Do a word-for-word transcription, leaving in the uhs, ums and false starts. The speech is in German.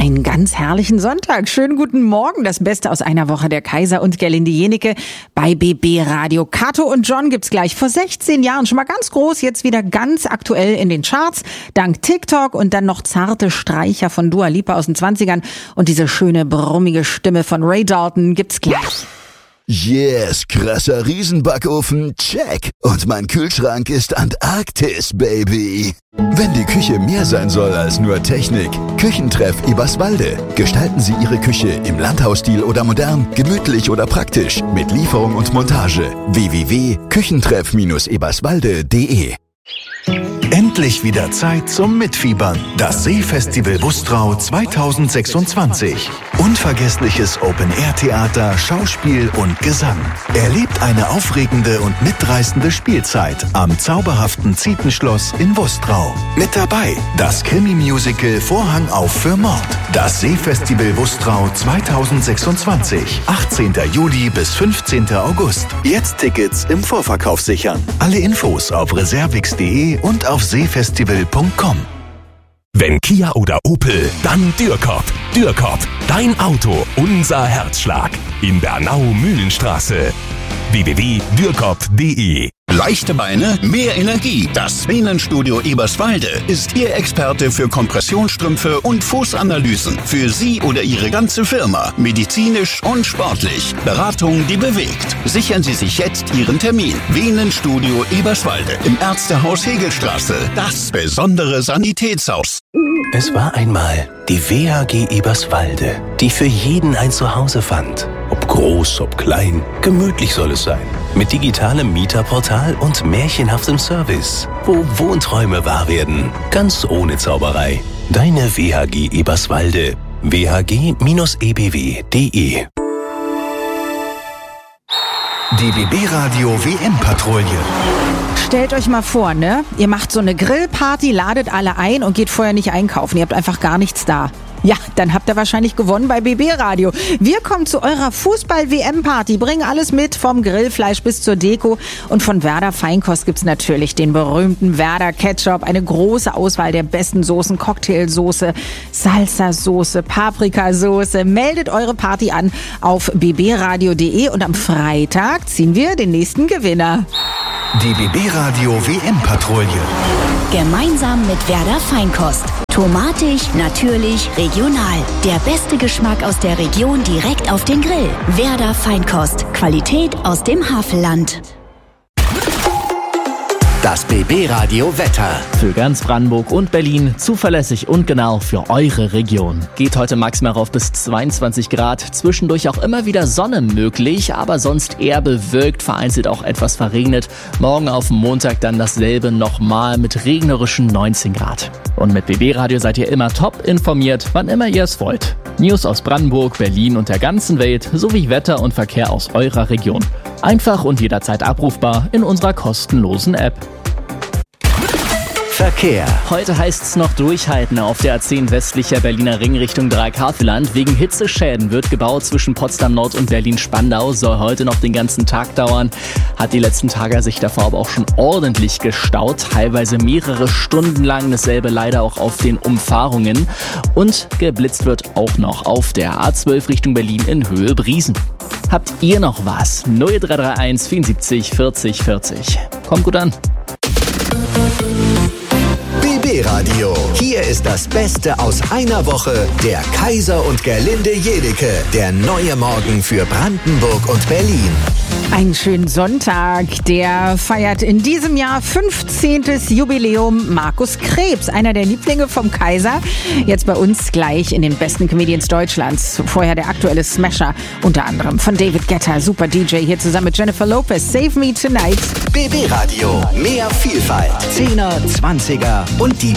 Einen ganz herrlichen Sonntag. Schönen guten Morgen. Das Beste aus einer Woche der Kaiser und Gerlinde Jenecke bei B B Radio. Kato und John gibt's gleich. Vor sechzehn Jahren schon mal ganz groß, jetzt wieder ganz aktuell in den Charts. Dank TikTok und dann noch zarte Streicher von Dua Lipa aus den zwanzigern. Und diese schöne, brummige Stimme von Ray Dalton gibt's gleich. Yes, krasser Riesenbackofen, check. Und mein Kühlschrank ist Antarktis, Baby. Wenn die Küche mehr sein soll als nur Technik, Küchentreff Eberswalde. Gestalten Sie Ihre Küche im Landhausstil oder modern, gemütlich oder praktisch, mit Lieferung und Montage. w w w punkt küchentreff eberswalde punkt de Endlich wieder Zeit zum Mitfiebern. Das Seefestival Bustrau zweitausendsechsundzwanzig. Unvergessliches Open-Air-Theater, Schauspiel und Gesang. Erlebt eine aufregende und mitreißende Spielzeit am zauberhaften Zietenschloss in Bustrau. Mit dabei das Krimi-Musical Vorhang auf für Mord. Das Seefestival Bustrau zweitausendsechsundzwanzig. achtzehnten Juli bis fünfzehnten August. Jetzt Tickets im Vorverkauf sichern. Alle Infos auf reservix punkt de und auf seefestival punkt com. Wenn Kia oder Opel, dann Dürkop. Dürkop, dein Auto, unser Herzschlag. In Bernau-Mühlenstraße. w w w punkt dürkop punkt de Leichte Beine, mehr Energie. Das Venenstudio Eberswalde ist Ihr Experte für Kompressionsstrümpfe und Fußanalysen. Für Sie oder Ihre ganze Firma. Medizinisch und sportlich. Beratung, die bewegt. Sichern Sie sich jetzt Ihren Termin. Venenstudio Eberswalde im Ärztehaus Hegelstraße. Das besondere Sanitätshaus. Es war einmal die W H G Eberswalde, die für jeden ein Zuhause fand. Ob groß, ob klein, gemütlich soll es sein. Mit digitalem Mieterportal und märchenhaftem Service, wo Wohnträume wahr werden, ganz ohne Zauberei. Deine W H G Eberswalde. w h g Bindestrich e b w punkt de Die B B Radio W M-Patrouille. Stellt euch mal vor, ne? Ihr macht so eine Grillparty, ladet alle ein und geht vorher nicht einkaufen. Ihr habt einfach gar nichts da. Ja, dann habt ihr wahrscheinlich gewonnen bei B B Radio. Wir kommen zu eurer Fußball-W M-Party, bringen alles mit, vom Grillfleisch bis zur Deko. Und von Werder Feinkost gibt's natürlich den berühmten Werder Ketchup, eine große Auswahl der besten Soßen, Cocktailsoße, Salsa-Soße, Paprikasoße. Meldet eure Party an auf b b radio punkt de und am Freitag ziehen wir den nächsten Gewinner. Die B B Radio W M-Patrouille. Gemeinsam mit Werder Feinkost. Tomatig, natürlich, regional. Der beste Geschmack aus der Region direkt auf den Grill. Werder Feinkost. Qualität aus dem Havelland. Das B B Radio Wetter. Für ganz Brandenburg und Berlin zuverlässig und genau für eure Region. Geht heute maximal rauf bis zweiundzwanzig Grad. Zwischendurch auch immer wieder Sonne möglich, aber sonst eher bewölkt, vereinzelt auch etwas verregnet. Morgen auf Montag dann dasselbe nochmal mit regnerischen neunzehn Grad. Und mit B B Radio seid ihr immer top informiert, wann immer ihr es wollt. News aus Brandenburg, Berlin und der ganzen Welt sowie Wetter und Verkehr aus eurer Region. Einfach und jederzeit abrufbar in unserer kostenlosen App. Verkehr. Heute heißt es noch durchhalten auf der A zehn westlicher Berliner Ring Richtung Dreieck-Havelland. Wegen Hitzeschäden wird gebaut zwischen Potsdam Nord und Berlin-Spandau. Soll heute noch den ganzen Tag dauern. Hat die letzten Tage sich davor aber auch schon ordentlich gestaut. Teilweise mehrere Stunden lang. Dasselbe leider auch auf den Umfahrungen. Und geblitzt wird auch noch auf der A zwölf Richtung Berlin in Höhe Briesen. Habt ihr noch was? null drei drei eins vierundsiebzig vierzig vierzig. Kommt gut an. B B Radio. Hier ist das Beste aus einer Woche der Kaiser und Gerlinde Jenecke. Der neue Morgen für Brandenburg und Berlin. Einen schönen Sonntag. Der feiert in diesem Jahr fünfzehntes Jubiläum. Markus Krebs, einer der Lieblinge vom Kaiser. Jetzt bei uns gleich in den besten Comedians Deutschlands. Vorher der aktuelle Smasher, unter anderem von David Guetta, super D J, hier zusammen mit Jennifer Lopez. Save Me Tonight. B B Radio. Mehr Vielfalt. Zehner, Zwanziger und die